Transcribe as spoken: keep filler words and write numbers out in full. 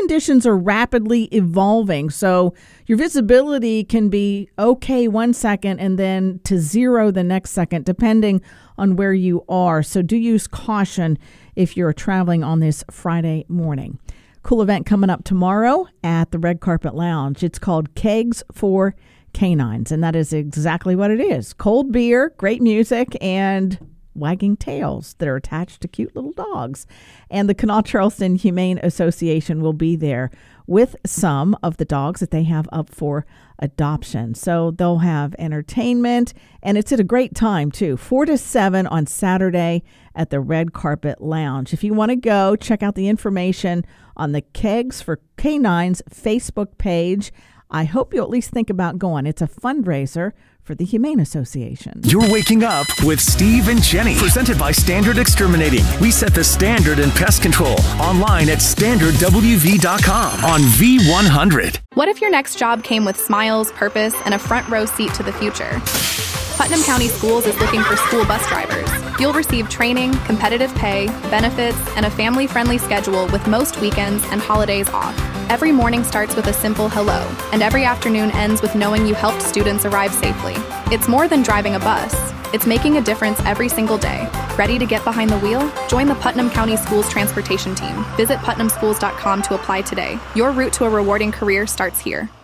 conditions are rapidly evolving, so your visibility can be okay one second and then to zero the next second, depending on where you are. So do use caution if you're traveling on this Friday morning. Cool event coming up tomorrow at the Red Carpet Lounge. It's called Kegs for Canines, and that is exactly what it is. Cold beer, great music, and wagging tails that are attached to cute little dogs. And the Kanawha Charleston Humane Association will be there with some of the dogs that they have up for adoption. So they'll have entertainment, and it's at a great time too, four to seven on Saturday at the Red Carpet Lounge. If you want to go, check out the information on the Kegs for Canines Facebook page. I hope you'll at least think about going. It's a fundraiser for the Humane Association. You're waking up with Steve and Jenny, presented by Standard Exterminating. We set the standard in pest control. Online at standard w v dot com on V one hundred. What if your next job came with smiles, purpose, and a front row seat to the future? Putnam County Schools is looking for school bus drivers. You'll receive training, competitive pay, benefits, and a family-friendly schedule with most weekends and holidays off. Every morning starts with a simple hello, and every afternoon ends with knowing you helped students arrive safely. It's more than driving a bus. It's making a difference every single day. Ready to get behind the wheel? Join the Putnam County Schools transportation team. Visit putnam schools dot com to apply today. Your route to a rewarding career starts here.